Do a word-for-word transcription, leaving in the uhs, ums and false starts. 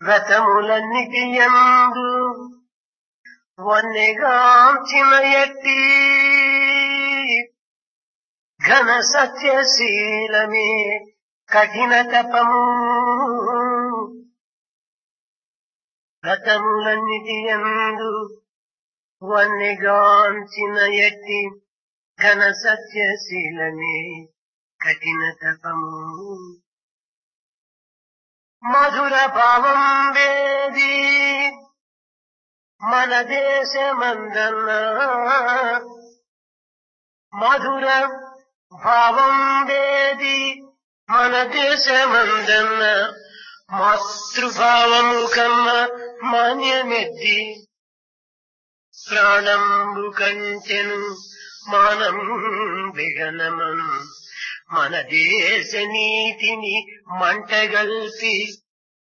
వ్రతములన్నిటియందు వన్నెగాంచిన ఎట్టి ఘన సత్యశీలమే కఠిన తపము. వ్రతములన్నిటియందు వన్నెగాంచిన ఎట్టి ఘన సత్యశీలమే కఠిన తపము. మధుర భావం వేది మన దేశమందన్న, మధుర భావం వేది మన దేశమందన్న, మాతృభావము కన్న మాన్యమెద్ది ప్రాణంబు కంచెను మానం బిగనమను మన దేశ నీతిని మంటగల్పి